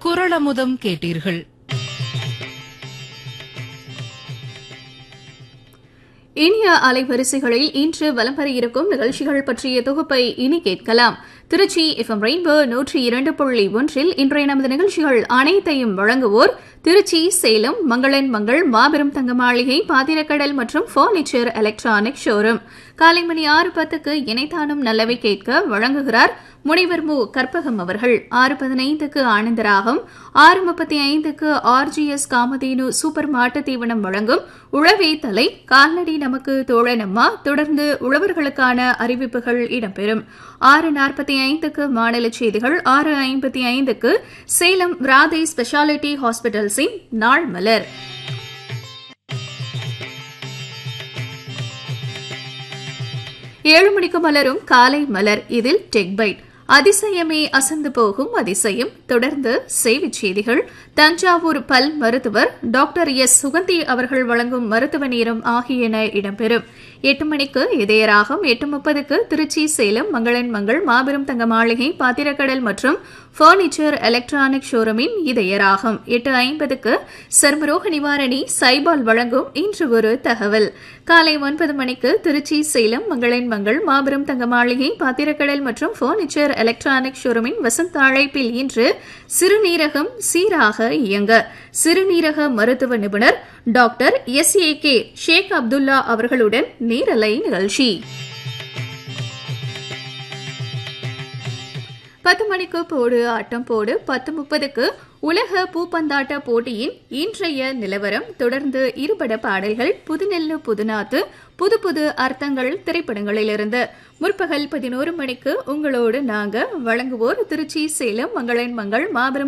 குறளமுதம் கேட்டீர்கள். இனிய அலைவரிசைகளில் இன்று வலம் வர இருக்கும் நிகழ்ச்சிகள் பற்றிய தொகுப்பை இனி கேட்கலாம். திருச்சி FM ரெயின்போ 102.1 இன்றைய நமது நிகழ்ச்சிகள் அனைத்தையும் வழங்குவோர் திருச்சி, சேலம் மங்களன் மங்கள் மாபெரும் தங்க மாளிகை, பாத்திரக்கடல் மற்றும் பர்னிச்சர் எலக்ட்ரானிக் ஷோரூம். காலை மணி 6:10க்கு இணைத்தானும் நல்லவை கேட்க வழங்குகிறார் முனைவர் மு. கற்பகம் அவர்கள். 6:15க்கு ஆனந்தராகம், 6:35க்கு RGS காமதேனு சூப்பர் மாட்டு தீவனம் வழங்கும் உழவே தலை, கால்நடை நமக்கு தோழனம்மா. தொடர்ந்து உழவர்களுக்கான அறிவிப்புகள் இடம்பெறும். 6:45க்கு மாநில செய்திகள், 6:55க்கு சேலம் ராதை ஸ்பெஷாலிட்டி ஹாஸ்பிட்டல்ஸின் நாள் மலர். ஏழு மணிக்கு மலரும் காலை மலர். இதில் டெக் பைட், அதிசயமே அசந்து போகும் அதிசயம். தொடர்ந்து செய்திச் செய்திகள், தஞ்சாவூர் பல் மருத்துவர் டாக்டர் எஸ். சுகந்தி அவர்கள் வழங்கும் மருத்துவ நேரம் ஆகியன இடம்பெறும். 8 மணிக்கு இதயராகம், 8:30க்கு திருச்சி, சேலம் மங்களன் மங்கள் மாபெரும் தங்க மாளிகை, பாத்திரக்கடல் மற்றும் பர்னிச்சர் எலக்ட்ரானிக் ஷோரூமின் இதயராகம். 8:50க்கு சர்மரோக நிவாரணி சைபால் வழங்கும் இன்று ஒரு தகவல். காலை 9 மணிக்கு திருச்சி, சேலம் மங்களன் மங்கள் மாபெரும் தங்க மாளிகை, பாத்திரக்கடல் மற்றும் பர்னிச்சர் எலக்ட்ரானிக் ஷோரூமின் வசந்த அழைப்பில் இன்று சிறுநீரகம் சீராக இயங்க சிறுநீரக மருத்துவ நிபுணர் டாக்டர் SAK ஷேக் அப்துல்லா அவர்களுடன் நேரலை நிகழ்ச்சி. 10 மணிக்கு போடு ஆட்டம் போடு, 10:30க்கு உலக பூப்பந்தாட்ட போட்டியின் இன்றைய நிலவரம். தொடர்ந்து இருபட பாடல்கள், புதுநெல்லு புதுநாத்து, புது புது அர்த்தங்கள் திரைப்படங்களிலிருந்து. முற்பகல் 11 மணிக்கு உங்களோடு நாங்க வழங்குவோர் திருச்சி, சேலம் மங்களன் மங்கள் மாபெரும்